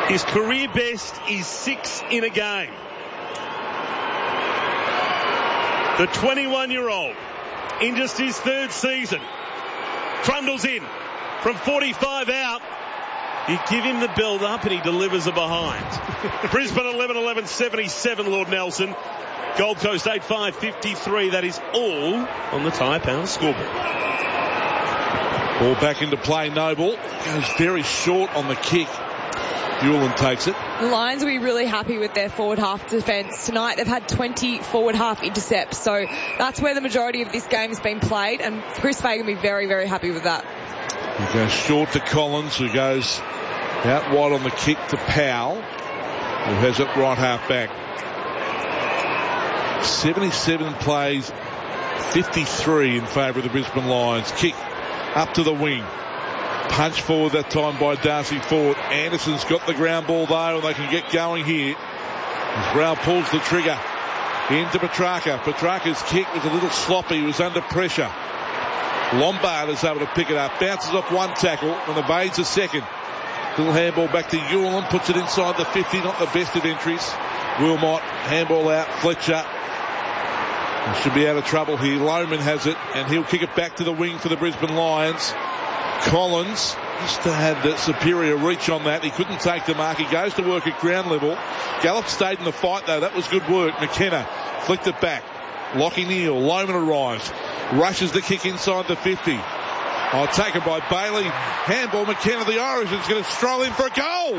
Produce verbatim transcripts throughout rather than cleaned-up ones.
His career best is six in a game. The twenty-one-year-old, in just his third season, trundles in from forty-five out. You give him the build-up and he delivers a behind. Brisbane eleven eleven seventy-seven, Lord Nelson. Gold Coast eight five fifty-three. That is all on the Tyre Power scoreboard. Ball back into play, Noble. Goes very short on the kick. Newland takes it. The Lions will be really happy with their forward half defence. Tonight they've had twenty forward half intercepts, so that's where the majority of this game has been played, and Chris Fagan will be very, very happy with that. He goes short to Collins, who goes out wide on the kick to Powell, who has it right half back. seventy-seven plays, fifty-three in favour of the Brisbane Lions. Kick up to the wing. Punch forward that time by Darcy Ford. Anderson's got the ground ball though, and they can get going here. As Rowell pulls the trigger into Petrarca. Petrarca's kick was a little sloppy. He was under pressure. Lombard is able to pick it up. Bounces off one tackle and evades a second. Little handball back to Ewell, puts it inside the fifty. Not the best of entries. Wilmot, handball out. Fletcher he should be out of trouble here. Lohman has it, and he'll kick it back to the wing for the Brisbane Lions. Collins just had the superior reach on that. He couldn't take the mark. He goes to work at ground level. Gallup stayed in the fight though. That was good work. McKenna flicked it back. Lockie Neal. Lohman arrives. Rushes the kick inside the fifty. Oh, taken by Bailey. Handball. McKenna, the Irish, is going to stroll in for a goal.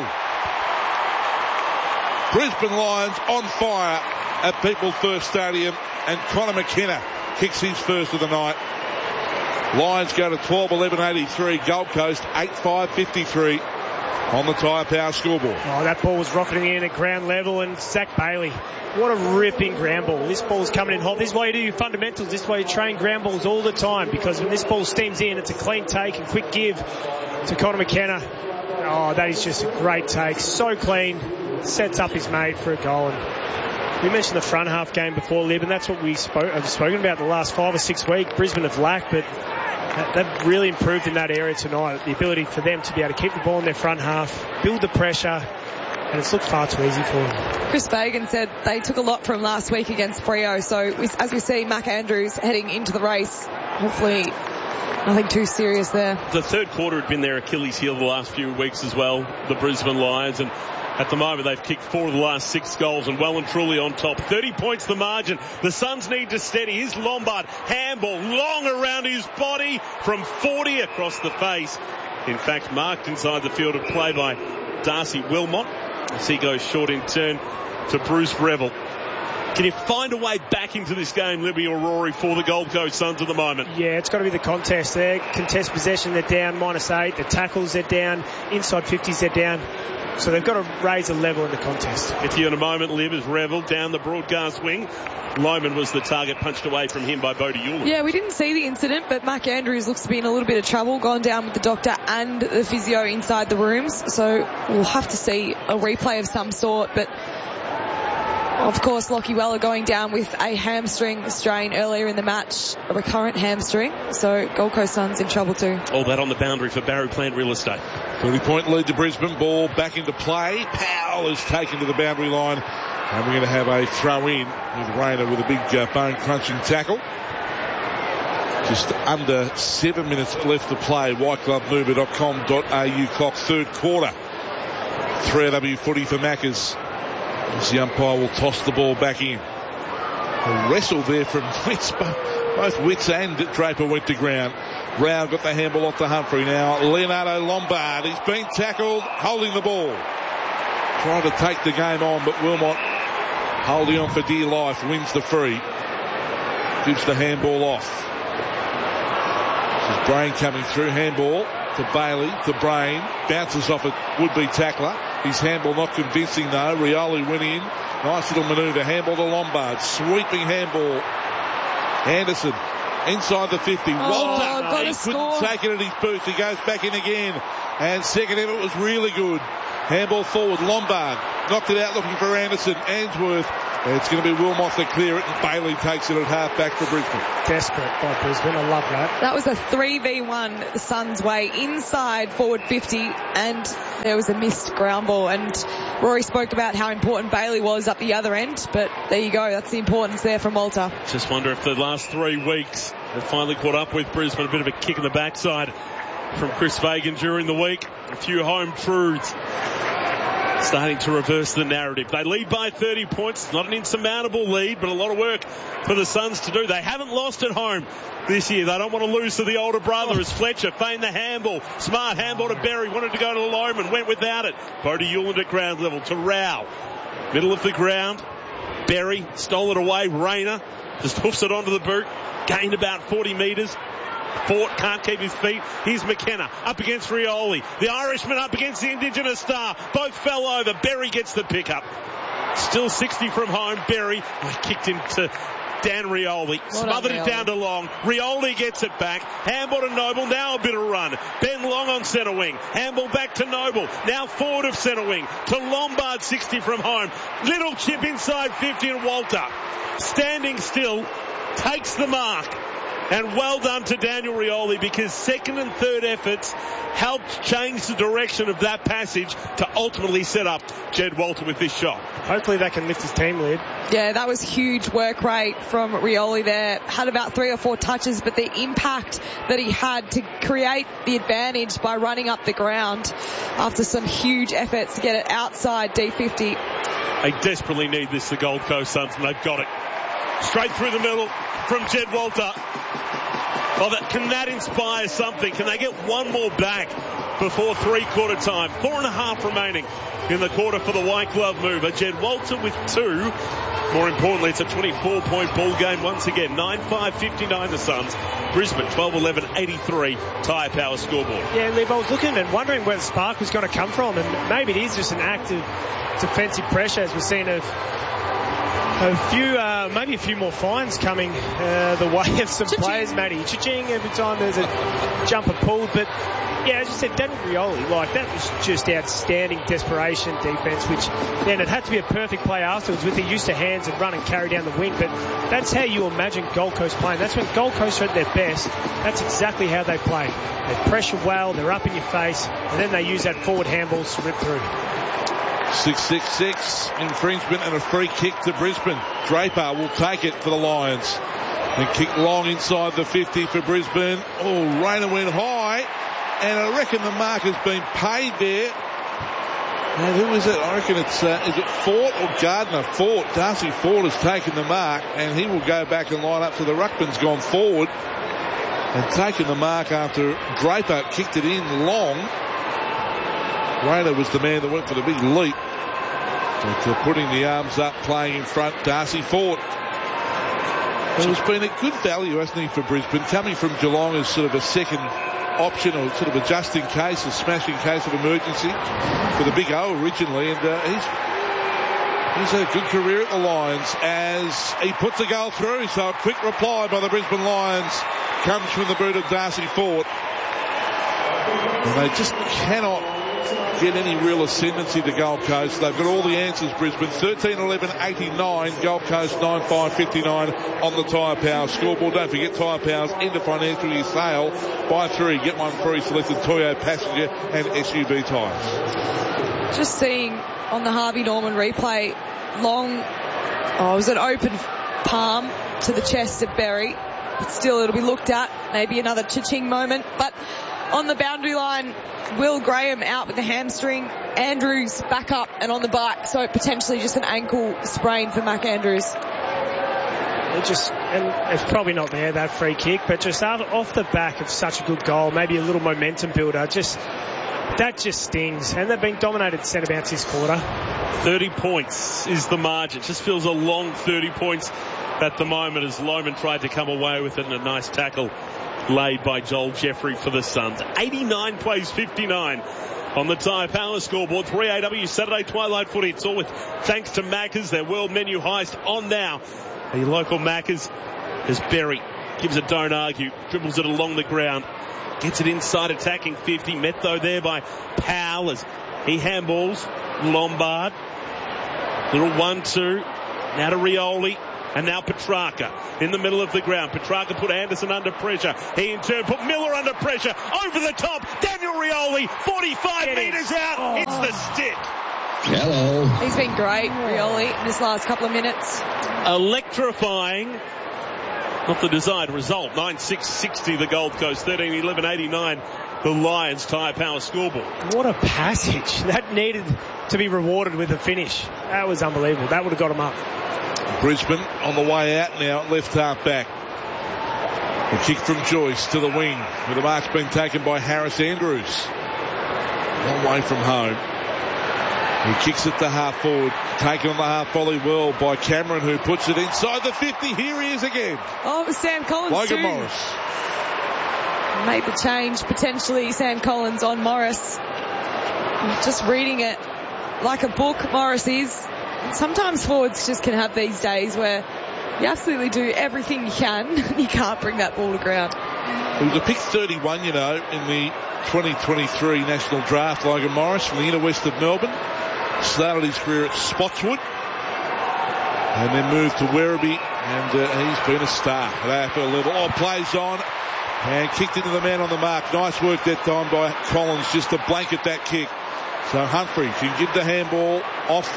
Brisbane Lions on fire at People First Stadium, and Connor McKenna kicks his first of the night. Lions go to twelve eleven eighty-three. Gold Coast eight five fifty-three on the Tyre Power scoreboard. Oh, that ball was rocketing in at ground level, and Zach Bailey, what a ripping ground ball. This ball's coming in hot. This is why you do your fundamentals. This is why you train ground balls all the time, because when this ball steams in, it's a clean take and quick give to Connor McKenna. Oh, that is just a great take. So clean. Sets up his mate for a goal. And we mentioned the front half game before, Lib, and that's what we spoke, have spoken about the last five or six weeks. Brisbane have lacked, but they've really improved in that area tonight. The ability for them to be able to keep the ball in their front half, build the pressure, and it's looked far too easy for them. Chris Fagan said they took a lot from last week against Freo, so we, as we see Mac Andrews heading into the race, hopefully nothing too serious there. The third quarter had been their Achilles heel the last few weeks as well, the Brisbane Lions, and at the moment they've kicked four of the last six goals and well and truly on top. thirty points the margin. The Suns need to steady. Here's Lombard. Handball long around his body from forty across the face. In fact, marked inside the field of play by Darcy Wilmot as he goes short in turn to Bruce Revel. Can you find a way back into this game, Libby or Rory, for the Gold Coast Suns at the moment? Yeah, it's got to be the contest there. Contest possession, they're down minus eight. The tackles, they're down. Inside fifties, they're down. So they've got to raise a level in the contest. Get to you in a moment, Liv, as Revel down the broadcast wing. Lohman was the target, punched away from him by Bodie Ewell. Yeah, we didn't see the incident, but Mac Andrews looks to be in a little bit of trouble, gone down with the doctor and the physio inside the rooms. So we'll have to see a replay of some sort, but of course, Lockie Weller going down with a hamstring strain earlier in the match, a recurrent hamstring. So Gold Coast Suns in trouble too. All that on the boundary for Barry Plant Real Estate. thirty point lead to Brisbane. Ball back into play. Powell is taken to the boundary line. And we're going to have a throw in with Rayner with a big uh, bone crunching tackle. Just under seven minutes left to play. white glove mover dot com dot a u clock, third quarter. three R W footy for Maccas. As the umpire will toss the ball back in. A wrestle there from Witts. Both Witts and Draper went to ground. Rowell got the handball off to Humphrey. Now Leonardo Lombard. He's been tackled, holding the ball. Trying to take the game on, but Wilmot holding on for dear life, wins the free. Gives the handball off. This is Brain coming through. Handball to Bailey, to Brain. Bounces off a would-be tackler. His handball not convincing though. Rioli went in. Nice little manoeuvre. Handball to Lombard. Sweeping handball. Anderson inside the fifty. Oh, Walter. He score. couldn't take it at his boots. He goes back in again. And second effort was really good. Handball forward, Lombard knocked it out looking for Anderson. Ainsworth, it's going to be Wilmot to clear it, and Bailey takes it at half back for Brisbane. Desperate by Brisbane, I love that. That was a three v one the Suns way inside forward fifty, and there was a missed ground ball, and Rory spoke about how important Bailey was up the other end, but there you go, that's the importance there from Walter. Just wonder if the last three weeks have finally caught up with Brisbane. A bit of a kick in the backside from Chris Fagan during the week. A few home truths starting to reverse the narrative. They lead by thirty points. It's not an insurmountable lead, but a lot of work for the Suns to do. They haven't lost at home this year. They don't want to lose to the older brother as Fletcher feigned the handball. Smart handball to Berry. Wanted to go to the Loman. Went without it. Bodie Yuland at ground level to Rao. Middle of the ground. Berry stole it away. Rayner just hoofs it onto the boot. Gained about forty metres. Fort can't keep his feet. Here's McKenna up against Rioli. The Irishman up against the Indigenous star. Both fell over. Berry gets the pickup. Still sixty from home. Berry oh, kicked him to Dan Rioli. Well Smothered it down to Long. Rioli gets it back. Handball to Noble. Now a bit of run. Ben Long on centre wing. Handball back to Noble. Now forward of centre wing to Lombard, sixty from home. Little chip inside fifty, and Walter standing still takes the mark. And well done to Daniel Rioli, because second and third efforts helped change the direction of that passage to ultimately set up Jed Walter with this shot. Hopefully that can lift his team lead. Yeah, that was huge work rate from Rioli there. Had about three or four touches, but the impact that he had to create the advantage by running up the ground after some huge efforts to get it outside D fifty. They desperately need this, the Gold Coast Suns, and they've got it. Straight through the middle from Jed Walter. Well, that, can that inspire something? Can they get one more back before three-quarter time? Four and a half remaining in the quarter for the white glove mover. Jed Walter with two. More importantly, it's a twenty-four point ball game once again. nine five fifty-nine the Suns. Brisbane twelve eleven eighty-three. Tyre Power scoreboard. Yeah, Liv, I was looking and wondering where the spark was going to come from, and maybe it is just an act of defensive pressure, as we've seen of a few, uh, maybe a few more fines coming uh, the way of some Cha-ching. players, Matty. Cha-ching every time there's a jumper pulled. But, yeah, as you said, Daniel Rioli, like, that was just outstanding desperation defence, which then it had to be a perfect play afterwards with the use of hands and run and carry down the wing. But that's how you imagine Gold Coast playing. That's when Gold Coast are at their best. That's exactly how they play. They pressure well, they're up in your face, and then they use that forward handball to rip through. six six six infringement and a free kick to Brisbane. Draper will take it for the Lions. And kick long inside the fifty for Brisbane. Oh, Rayner went high. And I reckon the mark has been paid there. Now, who is it? I reckon it's, uh, is it Fort or Gardner? Fort. Darcy Fort has taken the mark, and he will go back and line up. So the ruckman's gone forward and taken the mark after Draper kicked it in long. Rayner was the man that went for the big leap. But uh, putting the arms up, playing in front, Darcy Fort. Well, it's been a good value, hasn't he, for Brisbane, coming from Geelong as sort of a second option, or sort of a just in case, a smash in case of emergency for the big O originally, and uh, he's he's had a good career at the Lions as he puts a goal through. So a quick reply by the Brisbane Lions comes from the boot of Darcy Fort, and they just cannot get any real ascendancy to Gold Coast. They've got all the answers, Brisbane. thirteen eleven eighty-nine, Gold Coast nine five fifty-nine on the Tyre Power scoreboard. Don't forget Tyre Power's end of financial year sale. Buy three, get one free, selected Toyo passenger and S U V tyres. Just seeing on the Harvey Norman replay, Long, oh, it was an open palm to the chest of Berry. But still, it'll be looked at. Maybe another cha-ching moment. But on the boundary line, Will Graham out with the hamstring. Andrews back up and on the bike, so potentially just an ankle sprain for Mac Andrews. It just, and it's probably not there, that free kick, but just off the back of such a good goal, maybe a little momentum builder, just that just stings. And they've been dominated centre bounce this quarter. thirty points is the margin. Just feels a long thirty points at the moment as Loman tried to come away with it, and a nice tackle laid by Joel Jeffrey for the Suns. eighty-nine plays fifty-nine on the Tyre Power scoreboard. three A W Saturday Twilight Footy. It's all with thanks to Macca's, their world menu heist on now. The local Macca's as Berry gives a don't argue, dribbles it along the ground, gets it inside attacking fifty. Met though there by Powell as He handballs Lombard. Little one two. Now to Rioli. And now Petrarca in the middle of the ground. Petrarca put Anderson under pressure. He in turn put Miller under pressure. Over the top. Daniel Rioli, forty-five Get metres it. out. Oh. It's the stick. Hello. He's been great, Rioli, in this last couple of minutes. Electrifying. Not the desired result. nine six sixty the Gold Coast. thirteen eleven eighty-nine the Lions Tyre Power scoreboard. What a passage. That needed to be rewarded with a finish. That was unbelievable. That would have got him up. Brisbane on the way out now at left half back. A kick from Joyce to the wing, with the mark's been taken by Harris Andrews. Long way from home. He kicks it to half forward, taken on the half volley well by Cameron, who puts it inside the fifty. Here he is again. Oh, it was Sam Collins Logan too. Morris. Made the change, potentially Sam Collins on Morris. Just reading it like a book, Morris is. Sometimes forwards just can have these days where you absolutely do everything you can. You can't bring that ball to ground. He was a pick thirty-one, you know, in the twenty twenty-three National Draft. Logan Morris from the inner west of Melbourne. Started his career at Spotswood and then moved to Werribee, and uh, he's been a star at A F L level. Oh, plays on and kicked into the man on the mark. Nice work that time by Collins just to blanket that kick. So Humphrey can give the handball off.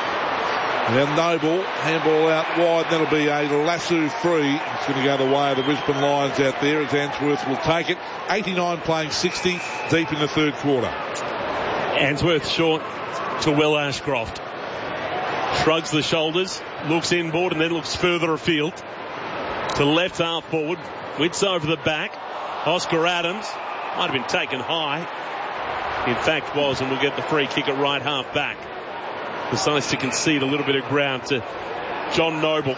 And Noble, handball out wide, that'll be a lasso free. It's going to go the way of the Brisbane Lions out there as Answorth will take it. eighty-nine playing sixty, deep in the third quarter. Answorth short to Will Ashcroft. Shrugs the shoulders, looks inboard and then looks further afield. To left half forward, Wits over the back. Oscar Adams might have been taken high. In fact was, and we'll get the free kick at right half back. Decides to concede a little bit of ground to John Noble.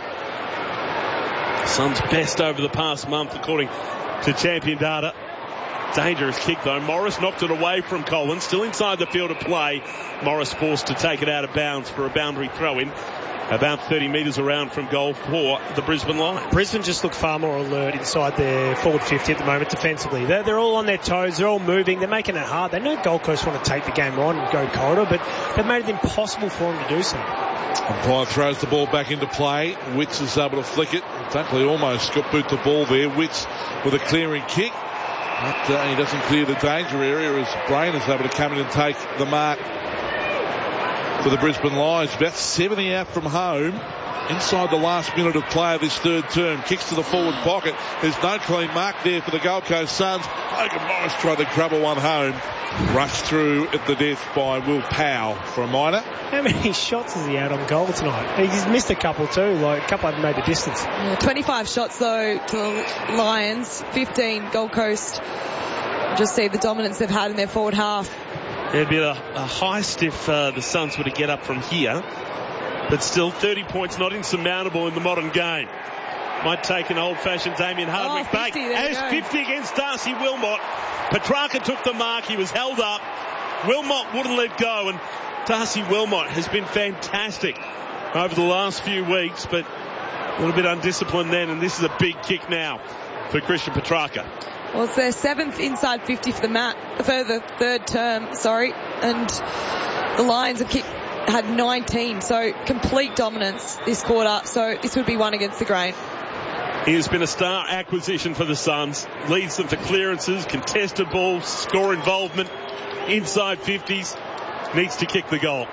Suns best over the past month according to Champion Data. Dangerous kick though. Morris knocked it away from Collins. Still inside the field of play. Morris forced to take it out of bounds for a boundary throw in. About thirty metres around from goal for the Brisbane Lions. Brisbane just look far more alert inside their forward fifty at the moment defensively. They're, they're all on their toes. They're all moving. They're making it hard. They know Gold Coast want to take the game on and go corridor, but they've made it impossible for them to do so. Umpire throws the ball back into play. Wits is able to flick it. Dunkley almost got boot the ball there. Wits with a clearing kick. But uh, he doesn't clear the danger area as Brain is able to come in and take the mark for the Brisbane Lions. About seventy out from home. Inside the last minute of play of this third term. Kicks to the forward pocket. There's no clean mark there for the Gold Coast Suns. Logan Morris tried to grab one home. Rushed through at the death by Will Powell for a minor. How many shots has he had on goal tonight? He's missed a couple too. Like a couple haven't made the distance. Yeah, twenty-five shots though to the Lions, fifteen Gold Coast. Just see the dominance they've had in their forward half. There'd be a, a heist if uh, the Suns were to get up from here. But still, thirty points not insurmountable in the modern game. Might take an old-fashioned Damien Hardwick oh, back. fifty, As fifty against Darcy Wilmot. Petrarca took the mark. He was held up. Wilmot wouldn't let go. And Darcy Wilmot has been fantastic over the last few weeks. But a little bit undisciplined then. And this is a big kick now for Christian Petrarca. Well, it's their seventh inside fifty for the mat, for the third term, sorry. And the Lions have kicked, had nineteen, so complete dominance this quarter. So this would be one against the grain. He has been a star acquisition for the Suns. Leads them for clearances, contested balls, score involvement, inside fifties. Needs to kick the goal.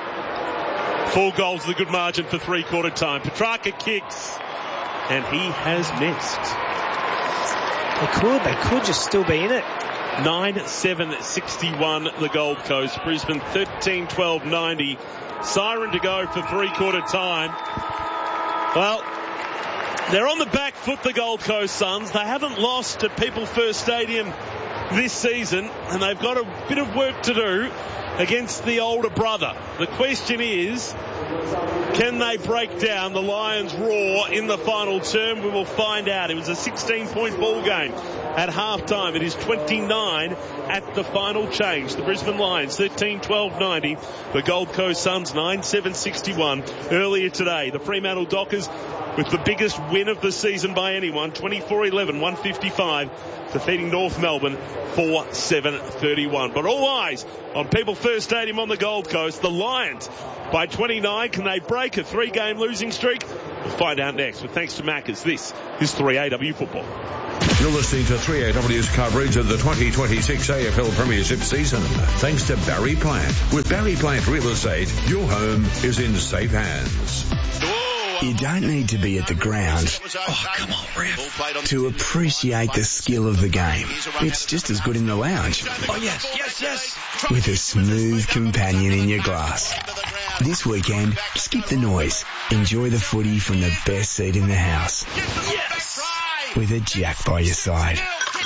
Four goals is a good margin for three-quarter time. Petrarca kicks, and he has missed. They could. They could just still be in it. nine seven sixty-one the Gold Coast. Brisbane thirteen twelve ninety. Siren to go for three-quarter time. Well, they're on the back foot, the Gold Coast Suns. They haven't lost at People First Stadium this season, and they've got a bit of work to do against the older brother. The question is, can they break down the Lions' roar in the final term? We will find out. It was a sixteen-point ball game at halftime. It is twenty-nine at the final change. The Brisbane Lions thirteen twelve ninety. The Gold Coast Suns nine seven sixty-one. Earlier today, the Fremantle Dockers with the biggest win of the season by anyone, twenty-four eleven, one fifty-five, defeating North Melbourne four seven thirty-one. But all eyes on People First Stadium on the Gold Coast. The Lions by twenty-nine. Can they break a three-game losing streak? We'll find out next. But thanks to Maccas, this is three A W Football. You're listening to three A W's coverage of the twenty twenty-six A F L Premiership season, thanks to Barry Plant. With Barry Plant Real Estate, your home is in safe hands. You don't need to be at the ground, oh come on, ref, to appreciate the skill of the game. It's just as good in the lounge. Oh yes, yes, yes. With a smooth companion in your glass. This weekend, skip the noise. Enjoy the footy from the best seat in the house. Yes. With a Jack by your side.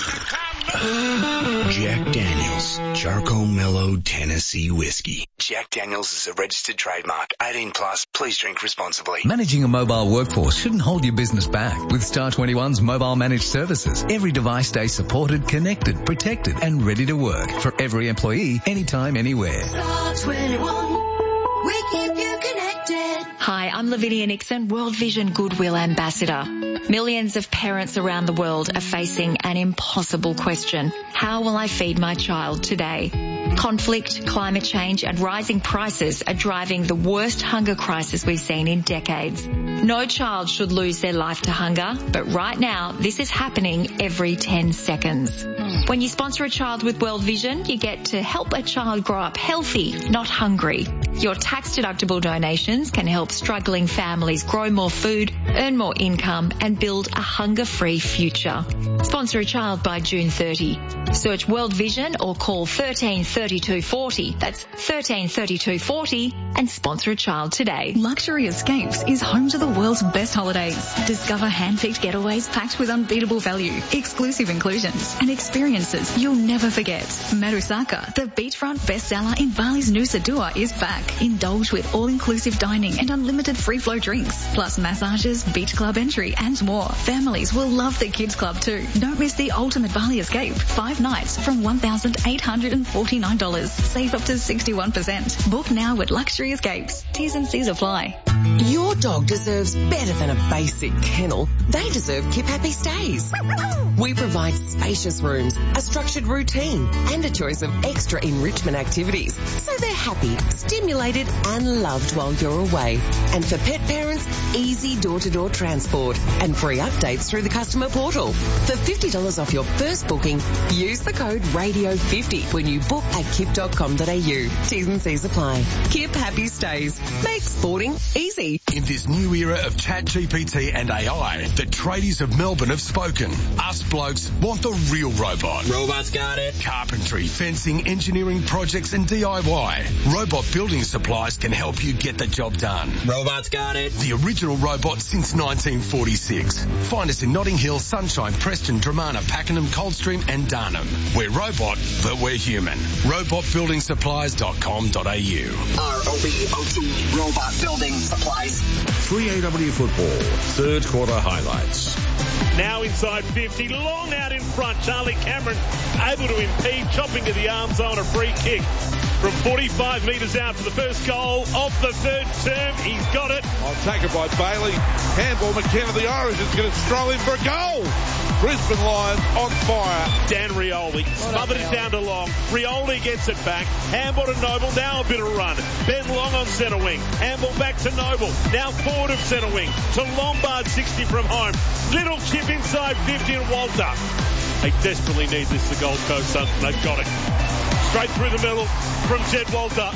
Jack Daniels, Charcoal Mellow Tennessee Whiskey. Jack Daniels is a registered trademark. eighteen plus, please drink responsibly. Managing a mobile workforce shouldn't hold your business back. With Star twenty-one's mobile managed services, every device stays supported, connected, protected, and ready to work for every employee, anytime, anywhere. Star twenty-one, we keep you connected. Hi, I'm Lavinia Nixon, World Vision Goodwill Ambassador. Millions of parents around the world are facing an impossible question. How will I feed my child today? Conflict, climate change and rising prices are driving the worst hunger crisis we've seen in decades. No child should lose their life to hunger, but right now this is happening every ten seconds. When you sponsor a child with World Vision, you get to help a child grow up healthy, not hungry. Your tax-deductible donations can help struggling families grow more food, earn more income and build a hunger-free future. Sponsor a child by June thirtieth. Search World Vision or call thirteen thirty-two forty. That's thirteen thirty-two forty and sponsor a child today. Luxury Escapes is home to the world's best holidays. Discover hand-picked getaways packed with unbeatable value, exclusive inclusions and experiences you'll never forget. Marusaka, the beachfront bestseller in Bali's Nusa Dua, is back. Indulge with all-inclusive dining and unlimited free-flow drinks, plus massages, beach club entry and more. Families will love the kids club too. Don't miss the ultimate Bali escape. Five nights from one thousand eight hundred forty-nine dollars. Save up to sixty-one percent. Book now at Luxury Escapes. T's and C's apply. Your dog deserves better than a basic kennel. They deserve Kip Happy Stays. We provide spacious rooms, a structured routine, and a choice of extra enrichment activities, so they're happy, stimulated, and loved while you're away. And for pet parents, easy door-to-door transport and free updates through the customer portal. For fifty dollars off your first booking, use the code radio fifty when you book at kip dot com dot a u. T's and C's apply. Kip Happy Stays. Make sporting easy. In this new era of Chat G P T and A I, the tradies of Melbourne have spoken. Us blokes want the real robot. Robots got it. Carpentry, fencing, engineering projects and D I Y. Robot Building Supplies can help you get the job done. Robots got it. The original robot since nineteen forty-six. Find us in Notting Hill, Sunshine, Preston, Dramana, Pakenham, Coldstream and Darnham. We're robot, but we're human. robot building supplies dot com dot a u. R O B O T, Robot Building Supplies. three A W Football, third quarter highlights. Now inside fifty, long out in front. Charlie Cameron able to impede, chopping to the arms on a free kick from forty-five metres out for the first goal of the third term. He's got it. I'll take it by Bailey. Handball, McKenna, the Irish is going to stroll in for a goal. Brisbane Lions on fire. Dan Rioli smothered it down to Long. Rioli gets it back. Handball to Noble. Now a bit of run. Ben Long on centre wing. Handball back to Noble. Now forward of centre wing to Lombard, sixty from home. Little chip inside fifty and Walter. They desperately need this, the Gold Coast Suns, and they've got it. Straight through the middle from Jed Walter.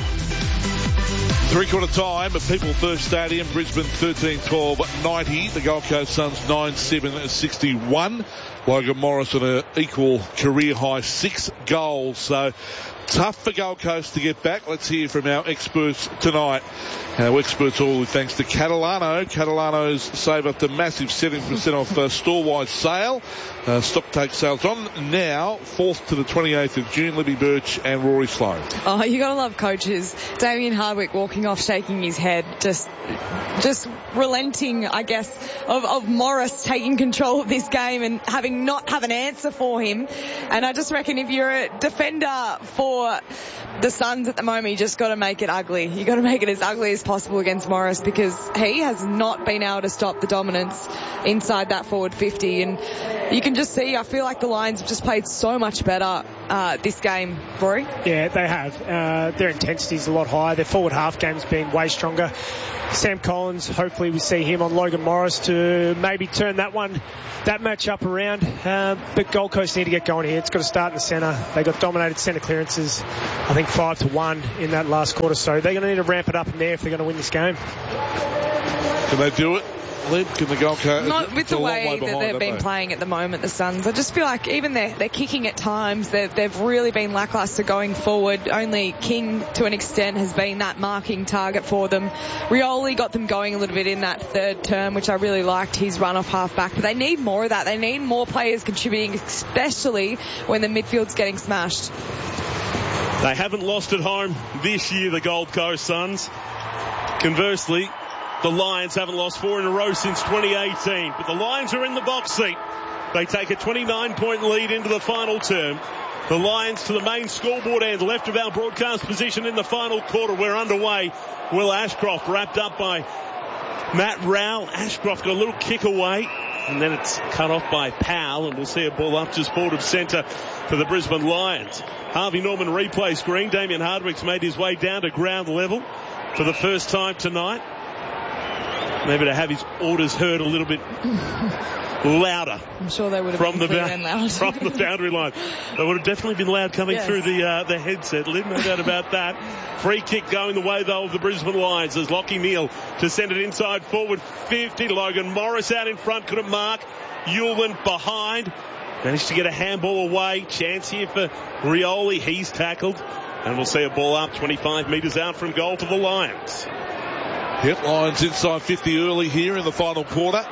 Three-quarter time at People First Stadium, Brisbane thirteen twelve ninety. The Gold Coast Suns nine seven sixty-one. Logan Morris on an equal career high six goals. So tough for Gold Coast to get back. Let's hear from our experts tonight. Our experts all with thanks to Catalano. Catalano's save up to massive seventy percent off uh, store-wide sale. Uh, stock take sales on now, fourth to the twenty-eighth of June. Libby Birch and Rory Sloan. Oh, you gotta love coaches. Damien Hardwick walking off, shaking his head, just, just relenting, I guess, of, of Morris taking control of this game and having not have an answer for him. And I just reckon if you're a defender for the Suns at the moment, you just got to make it ugly. You got to make it as ugly as possible against Morris, because he has not been able to stop the dominance inside that forward fifty. And you can just see, I feel like the Lions have just played so much better uh, this game, Rory. Yeah, they have. Uh, their intensity is a lot higher. Their forward half game's been way stronger. Sam Collins, hopefully we see him on Logan Morris to maybe turn that one, that match up around. Uh, but Gold Coast need to get going here. It's got to start in the centre. They got dominated centre clearances, I think five to one in that last quarter. So they're going to need to ramp it up in there if they're going to win this game. Can they do it? Can the Gold Coast? Not with the way, way that they've been they? playing at the moment, the Suns. I just feel like even they're, they're kicking at times. They've, they've really been lacklustre going forward. Only King, to an extent, has been that marking target for them. Rioli got them going a little bit in that third term, which I really liked, his run off half back. But they need more of that. They need more players contributing, especially when the midfield's getting smashed. They haven't lost at home this year, the Gold Coast Suns. Conversely, the Lions haven't lost four in a row since twenty eighteen, but the Lions are in the box seat. They take a twenty-nine point lead into the final term. The Lions to the main scoreboard end, left of our broadcast position in the final quarter. We're underway. Will Ashcroft wrapped up by Matt Rowell. Ashcroft got a little kick away, and then it's cut off by Powell, and we'll see a ball up just forward of centre for the Brisbane Lions. Harvey Norman replay screen. Damien Hardwick's made his way down to ground level for the first time tonight. Maybe to have his orders heard a little bit louder. I'm sure they would have from been the clear and loud. From the boundary line. They would have definitely been loud coming yes. through the uh, the headset, Liv, no doubt about that. Free kick going the way, though, of the Brisbane Lions as Lockie Neal to send it inside forward fifty. Logan Morris out in front, couldn't mark. Yulman behind. Managed to get a handball away. Chance here for Rioli. He's tackled. And we'll see a ball up twenty-five metres out from goal for the Lions. Yep, Lions inside fifty early here in the final quarter.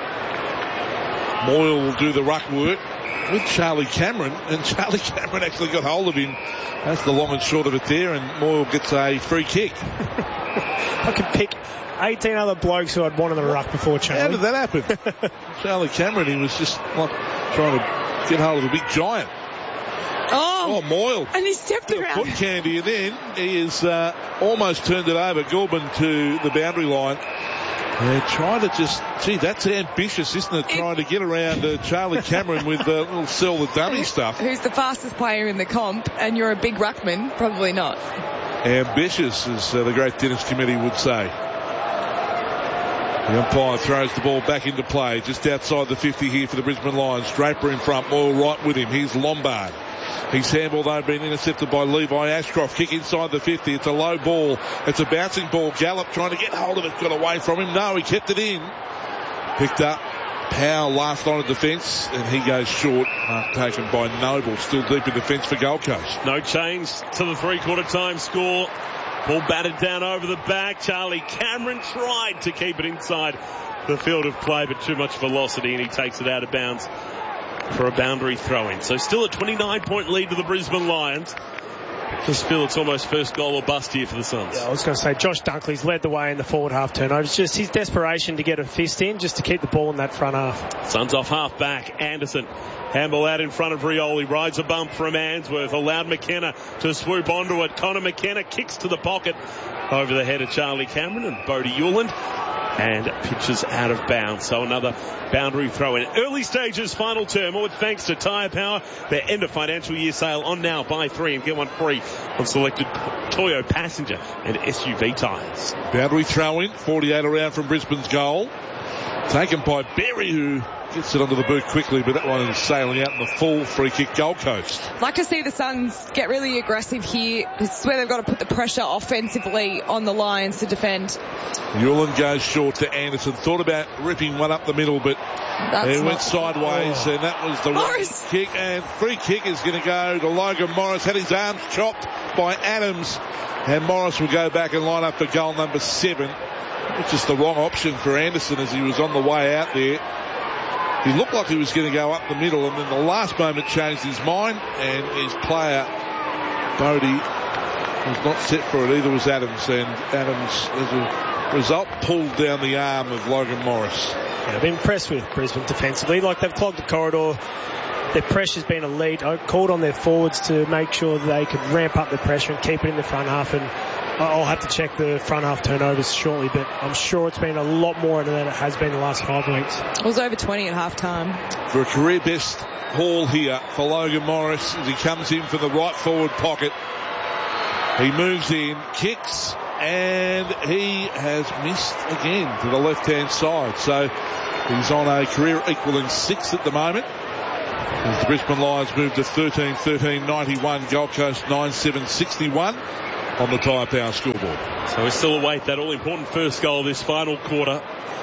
Moyle will do the ruck work with Charlie Cameron, and Charlie Cameron actually got hold of him. That's the long and short of it there, and Moyle gets a free kick. I could pick eighteen other blokes who I'd wanted the ruck before Charlie. How did that happen? Charlie Cameron, he was just like trying to get hold of the big giant. Oh, oh Moyle. And he stepped around. Foot candy, and then he has uh, almost turned it over. Goulburn to the boundary line. They're trying to just, gee, that's ambitious, isn't it? Trying to get around uh, Charlie Cameron with a uh, little sell the dummy stuff. Who's the fastest player in the comp, and you're a big ruckman? Probably not. Ambitious, as uh, the great Dennis Committee would say. The umpire throws the ball back into play just outside the fifty here for the Brisbane Lions. Draper in front, Moyle right with him. Here's Lombard. His handball, though, been intercepted by Levi Ashcroft. Kick inside the fifty. It's a low ball. It's a bouncing ball. Gallup trying to get hold of it. Got away from him. No, he kept it in. Picked up. Powell last line of defence, and he goes short. Mark taken by Noble. Still deep in defence for Gold Coast. No change to the three-quarter time score. Ball batted down over the back. Charlie Cameron tried to keep it inside the field of play, but too much velocity, and he takes it out of bounds for a boundary throw-in. So still a twenty-nine point lead to the Brisbane Lions. Just feel it's almost first goal or bust here for the Suns. Yeah, I was going to say Josh Dunkley's led the way in the forward half turnovers. Just his desperation to get a fist in, just to keep the ball in that front half. Suns off half back. Anderson. Handball out in front of Rioli. Rides a bump from Answorth. Allowed McKenna to swoop onto it. Connor McKenna kicks to the pocket over the head of Charlie Cameron and Bodie Yuland. And pitches out of bounds. So another boundary throw in. Early stages, final term, all with thanks to Tyre Power. Their end of financial year sale on now. Buy three and get one free on selected Toyo passenger and S U V tyres. Boundary throw in, forty-eight around from Brisbane's goal. Taken by Berry, who Gets it onto the boot quickly, but that one is sailing out in the full free kick Gold Coast. I'd like to see the Suns get really aggressive here. It's where they've got to put the pressure offensively on the Lions to defend. Newland goes short to Anderson. Thought about ripping one up the middle, but That's it went not- sideways, oh. and that was the Morris. right kick. And free kick is going to go to Logan Morris. Had his arms chopped by Adams, and Morris will go back and line up for goal number seven. It's just the wrong option for Anderson as he was on the way out there. He looked like he was going to go up the middle, and then the last moment changed his mind, and his player, Bodie, was not set for it. Either was Adams, and Adams, as a result, pulled down the arm of Logan Morris. Yeah, I've been impressed with Brisbane defensively. Like, they've clogged the corridor. Their pressure's been elite. I called on their forwards to make sure that they could ramp up the pressure and keep it in the front half, and I'll have to check the front half turnovers shortly, but I'm sure it's been a lot more than it has been the last five weeks. It was over twenty at half time. For a career best haul here for Logan Morris as he comes in from the right forward pocket. He moves in, kicks, and he has missed again to the left-hand side. So he's on a career equaling six at the moment. As the Brisbane Lions move to thirteen thirteen ninety-one, Gold Coast nine seven sixty-one on the Tyre Power scoreboard. So we still await that all-important first goal of this final quarter.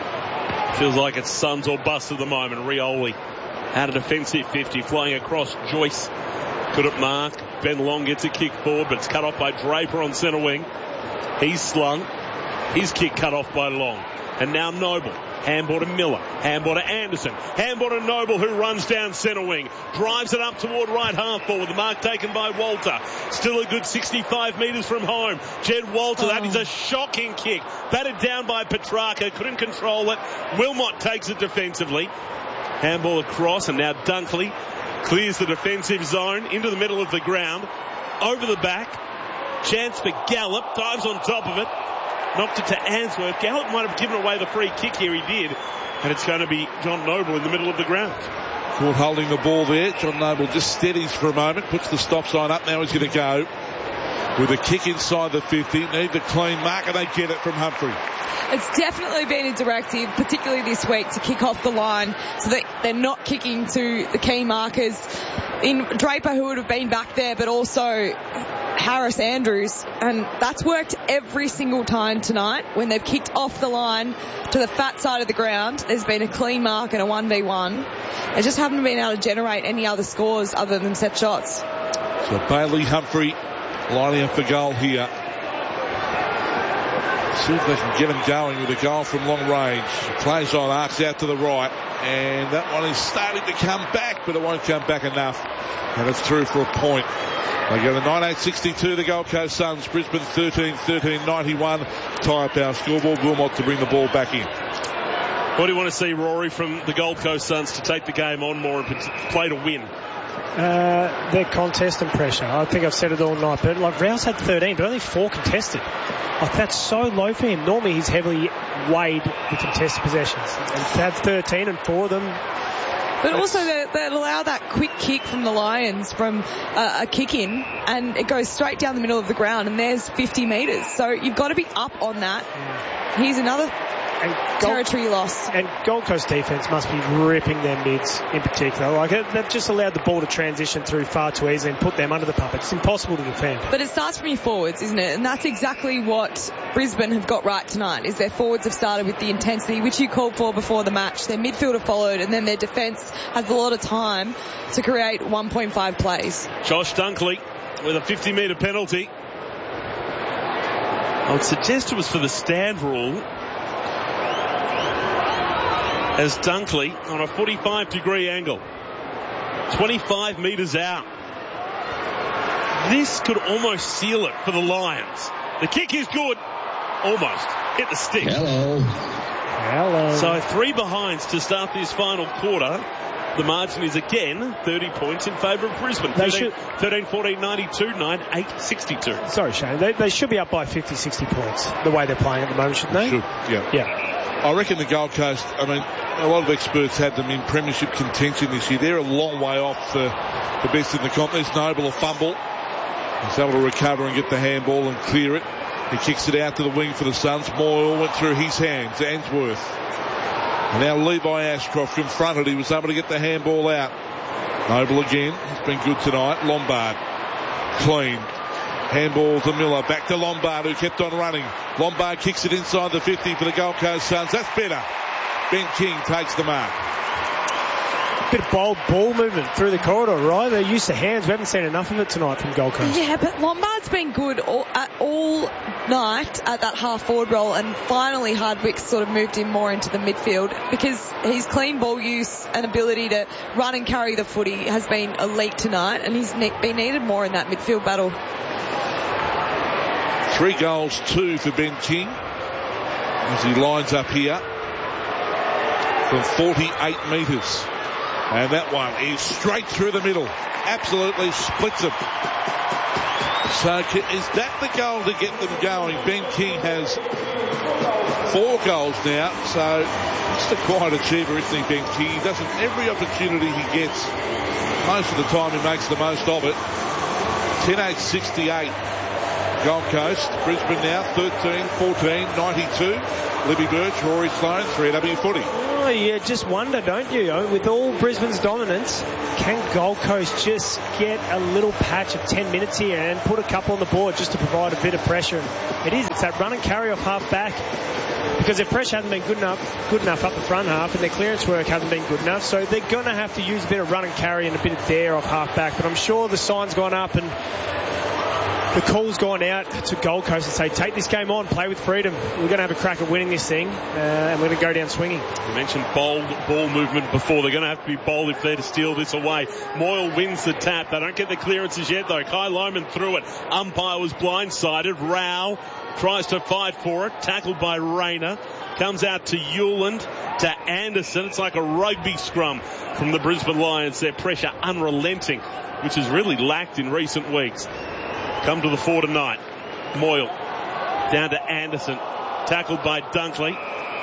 Feels like it's Suns or bust at the moment. Rioli out of defensive fifty, flying across Joyce. Couldn't mark. Ben Long gets a kick forward, but it's cut off by Draper on centre wing. He's slung. His kick cut off by Long. And now Noble. Handball to Miller. Handball to Anderson. Handball to Noble, who runs down centre wing. Drives it up toward right half forward. The mark taken by Walter. Still a good sixty-five metres from home. Jed Walter, oh. That is a shocking kick. Batted down by Petrarca. Couldn't control it. Wilmot takes it defensively. Handball across, and now Dunkley clears the defensive zone into the middle of the ground. Over the back. Chance for Gallup. Dives on top of it. Knocked it to Answorth. Gallup might have given away the free kick here. He did. And it's going to be John Noble in the middle of the ground. Caught holding the ball there. John Noble just steadies for a moment. Puts the stop sign up. Now he's going to go with a kick inside the fifty. Need the clean mark, and they get it from Humphrey. It's definitely been a directive, particularly this week, to kick off the line so that they're not kicking to the key markers in Draper, who would have been back there, but also Harris Andrews, and that's worked every single time tonight. When they've kicked off the line to the fat side of the ground, there's been a clean mark and a one v one. They just haven't been able to generate any other scores other than set shots. So Bailey Humphrey lining up for goal here. See if they can get him going with a goal from long range. Plays on, arcs out to the right, and that one is starting to come back, but it won't come back enough, and it's through for a point. They go to nine eight sixty-two, the Gold Coast Suns. Brisbane thirteen thirteen ninety-one. Tyre Power scoreboard. Wilmot to bring the ball back in. What do you want to see, Rory, from the Gold Coast Suns to take the game on more and play to win? Uh, their contest and pressure. I think I've said it all night, but like Rouse had thirteen, but only four contested. Like, that's so low for him. Normally he's heavily weighed with contested possessions. And to have thirteen and four of them. But also they, they allow that quick kick from the Lions from uh, a kick in, and it goes straight down the middle of the ground, and there's fifty metres. So you've got to be up on that. Mm. Here's another and Gold, territory loss. And Gold Coast defence must be ripping their mids in particular. Like, it, they've just allowed the ball to transition through far too easily and put them under the pump. It's impossible to defend. But it starts from your forwards, isn't it? And that's exactly what Brisbane have got right tonight, is their forwards have started with the intensity which you called for before the match. Their midfield have followed, and then their defence has a lot of time to create one point five plays. Josh Dunkley with a fifty metre penalty. I would suggest it was for the stand rule, as Dunkley on a forty-five degree angle, twenty-five metres out. This could almost seal it for the Lions. The kick is good. Almost. Hit the stick. Hello. Hello. So three behinds to start this final quarter. The margin is again thirty points in favour of Brisbane. thirteen fourteen ninety-two, nine eight sixty-two. Sorry, Shane. They, they should be up by fifty, sixty points the way they're playing at the moment, shouldn't they? Should, yeah. Yeah. I reckon the Gold Coast, I mean, a lot of experts had them in premiership contention this year. They're a long way off the, the best in the comp. There's Noble, a fumble. He's able to recover and get the handball and clear it. He kicks it out to the wing for the Suns. Moyle went through his hands. Answorth Now Levi Ashcroft confronted. He was able to get the handball out. Noble again. He's been good tonight. Lombard. Clean. Handball to Miller. Back to Lombard, who kept on running. Lombard kicks it inside the fifty for the Gold Coast Suns. That's better. Ben King takes the mark. Bit of bold ball movement through the corridor, right? They're used to hands. We haven't seen enough of it tonight from Gold Coast. Yeah, but Lombard's been good all, uh, all night at that half-forward role, and finally Hardwick's sort of moved him more into the midfield because his clean ball use and ability to run and carry the footy has been elite tonight, and he's ne- been needed more in that midfield battle. Three goals, two for Ben King as he lines up here from forty-eight metres. And that one is straight through the middle. Absolutely splits them. So is that the goal to get them going? Ben King has four goals now. So just a quiet achiever, isn't he, Ben King? He doesn't, every opportunity he gets, most of the time he makes the most of it. ten eight sixty-eight. Gold Coast. Brisbane now thirteen fourteen ninety-two. Libby Birch, Rory Sloane, three W footy. Oh, you just wonder, don't you? With all Brisbane's dominance, can Gold Coast just get a little patch of ten minutes here and put a couple on the board just to provide a bit of pressure? And it is. It's that run and carry off half back. Because their pressure hasn't been good enough, good enough up the front half, and their clearance work hasn't been good enough. So they're going to have to use a bit of run and carry and a bit of dare off half back. But I'm sure the sign's gone up and the call's gone out to Gold Coast and say, take this game on, play with freedom. We're going to have a crack at winning this thing, uh, and we're going to go down swinging. You mentioned bold ball movement before. They're going to have to be bold if they're to steal this away. Moyle wins the tap. They don't get the clearances yet, though. Kai Lyman threw it. Umpire was blindsided. Rao tries to fight for it. Tackled by Rayner. Comes out to Hewland, to Anderson. It's like a rugby scrum from the Brisbane Lions. Their pressure unrelenting, which has really lacked in recent weeks. Come to the fore tonight. Moyle down to Anderson. Tackled by Dunkley.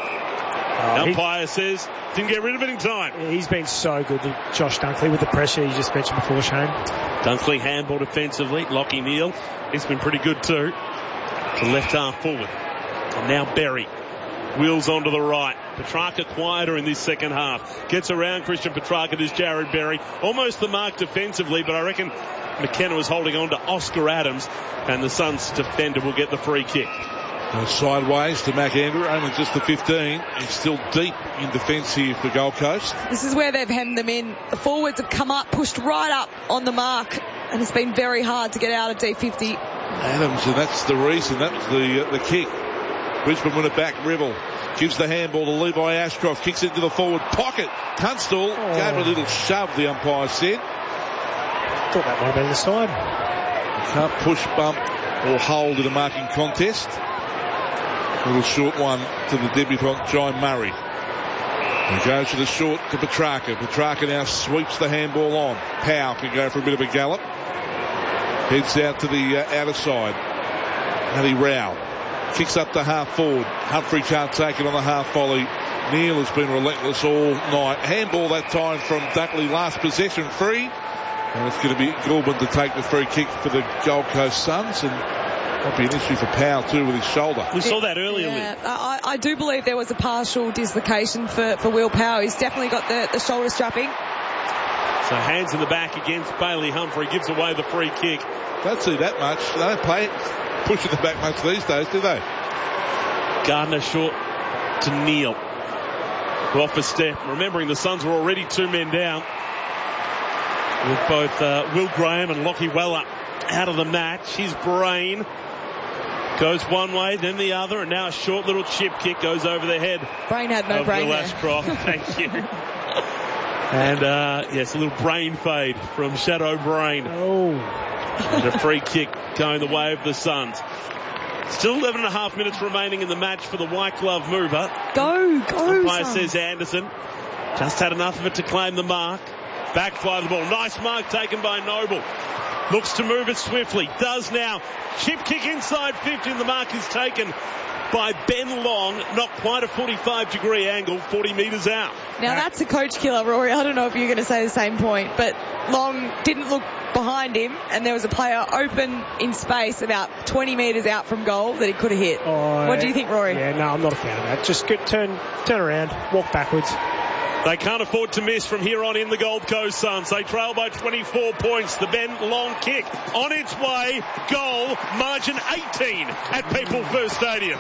Oh, umpire says didn't get rid of it in time. He's been so good, Josh Dunkley, with the pressure you just mentioned before, Shane. Dunkley handball defensively. Lockie Neal, he's been pretty good too. To left half forward. And now Berry. Wheels onto the right. Petrarca quieter in this second half. Gets around Christian Petrarca. There's Jared Berry. Almost the mark defensively, but I reckon McKenna was holding on to Oscar Adams, and the Suns defender will get the free kick. And sideways to McAndrew, only just the fifteen. He's still deep in defence here for Gold Coast. This is where they've hemmed them in. The forwards have come up, pushed right up on the mark, and it's been very hard to get out of D fifty. Adams, and that's the reason. That was the uh, the kick. Brisbane win it back. Revel gives the handball to Levi Ashcroft. Kicks it into the forward pocket. Tunstall oh. gave a little shove, the umpire said. Thought that might have been the side. You can't push, bump or hold in a marking contest. A little short one to the debutant John Murray. He goes to the short to Petrarca. Petrarca now sweeps the handball on. Powell can go for a bit of a gallop. Heads out to the uh, outer side. Paddy Rao kicks up to half forward. Humphrey can't take it on the half volley. Neal has been relentless all night. Handball that time from Dunkley. Last possession free. And it's going to be Goulburn to take the free kick for the Gold Coast Suns. And might be an issue for Powell too with his shoulder. We saw that earlier. Yeah, I, I do believe there was a partial dislocation for, for Will Powell. He's definitely got the, the shoulder strapping. So hands in the back against Bailey Humphrey. Gives away the free kick. Don't see that much. They don't play push in the back much these days, do they? Gardner short to Neal. Off a step. Remembering the Suns were already two men down, with both uh, Will Graham and Lockie Weller out of the match. His brain goes one way, then the other, and now a short little chip kick goes over the head. Brain had no of brain Will there. Ashcroft. Thank you. And uh, yes, a little brain fade from Shadow Brain. Oh. And a free kick going the way of the Suns. Still eleven and a half minutes remaining in the match for the white glove mover. Go, go, Umpire Suns. says Anderson. Just had enough of it to claim the mark. Back fly the ball. Nice mark taken by Noble. Looks to move it swiftly. Does now. Chip kick inside fifty, and the mark is taken by Ben Long. Not quite a forty-five degree angle, forty metres out. Now that's a coach killer, Rory. I don't know if you're going to say the same point, but Long didn't look behind him, and there was a player open in space about twenty metres out from goal that he could have hit. Oh, what do you think, Rory? Yeah, no, I'm not a fan of that. Just get, turn, turn around, walk backwards. They can't afford to miss from here on in, the Gold Coast Suns. They trail by twenty-four points. The Ben Long kick on its way. Goal, margin eighteen at People First Stadium.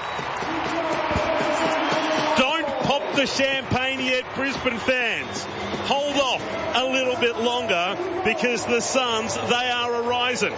Don't pop the champagne yet, Brisbane fans. Hold off a little bit longer because the Suns, they are arising.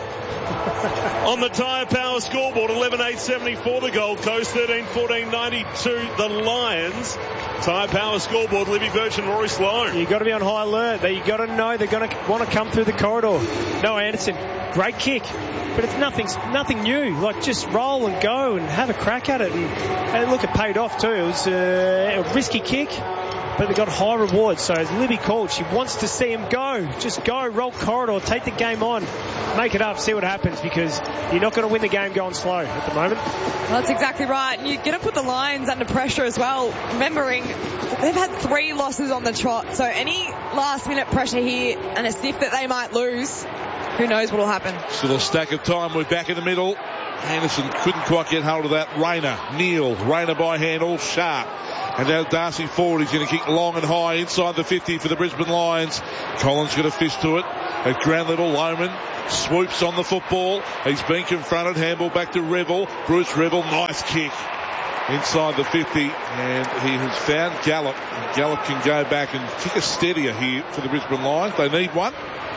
On the Tyre Power scoreboard, eleven eight seventy-four the Gold Coast, thirteen fourteen ninety-two the Lions. Tyre Power scoreboard, Libby Birch and Rory Sloane. You've got to be on high alert. You've got to know they're going to want to come through the corridor. Noah Anderson, great kick, but it's nothing nothing new. Like, just roll and go and have a crack at it. And, and look, it paid off too. It was uh, a risky kick, but they got high rewards. So as Libby called, she wants to see him go. Just go, roll corridor, take the game on, make it up, see what happens, because you're not going to win the game going slow at the moment. Well, that's exactly right. And you're going to put the Lions under pressure as well, remembering they've had three losses on the trot. So any last-minute pressure here and a sniff that they might lose, who knows what will happen. Still a stack of time. We're back in the middle. Anderson couldn't quite get hold of that. Rayner, Neal, Rayner by hand, all sharp. And now Darcy Ford, he's going to kick long and high inside the fifty for the Brisbane Lions. Collins got a fist to it. At ground level, Lohman swoops on the football. He's been confronted. Handball back to Revel. Bruce Revel, nice kick inside the fifty. And he has found Gallup. And Gallup can go back and kick a steadier here for the Brisbane Lions. They need one.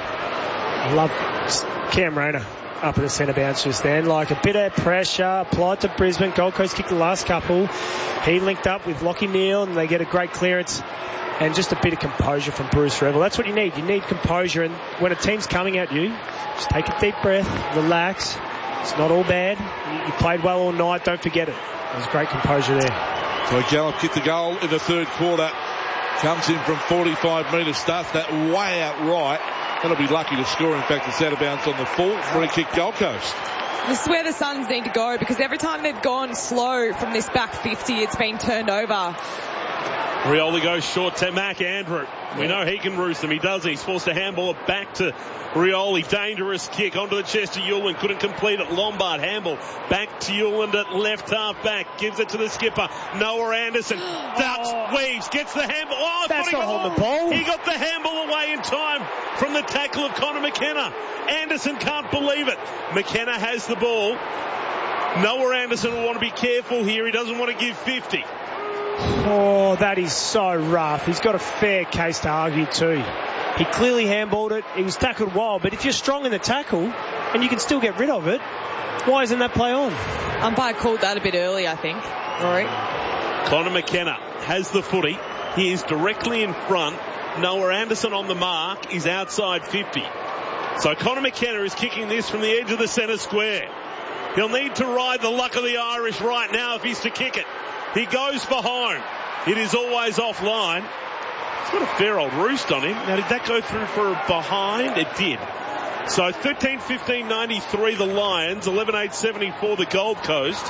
I love Cam Rayner up at the centre bounce just then. Like, a bit of pressure applied to Brisbane. Gold Coast kicked the last couple. He linked up with Lockie Neal and they get a great clearance. And just a bit of composure from Bruce Revel. That's what you need. You need composure. And when a team's coming at you, just take a deep breath, relax. It's not all bad. You, you played well all night. Don't forget it. There's great composure there. So Gallup kicked the goal in the third quarter. Comes in from forty-five metres. Starts that way out right. That'll be lucky to score. In fact, it's out of bounds on the full. Free kick, Gold Coast. This is where the Suns need to go, because every time they've gone slow from this back fifty, it's been turned over. Rioli goes short to Mac Andrew. We know he can roost them. He does. He's forced to handball it back to Rioli. Dangerous kick onto the chest of Yuland. Couldn't complete it. Lombard handball back to Yuland at left half back. Gives it to the skipper. Noah Anderson. Ducks, oh. weaves, gets the handball. Oh, that's not holding the ball. He got the handball away in time from the tackle of Connor McKenna. Anderson can't believe it. McKenna has the ball. Noah Anderson will want to be careful here. He doesn't want to give fifty. Oh, that is so rough. He's got a fair case to argue too. He clearly handballed it. He was tackled well, but if you're strong in the tackle and you can still get rid of it, why isn't that play on? Umpire called that a bit early, I think. Rory. Connor McKenna has the footy. He is directly in front. Noah Anderson on the mark is outside fifty. So Connor McKenna is kicking this from the edge of the centre square. He'll need to ride the luck of the Irish right now if he's to kick it. He goes for home. It is always offline. He's got a fair old roost on him. Now, did that go through for a behind? It did. So thirteen fifteen ninety-three the Lions, eleven eight seventy-four the Gold Coast.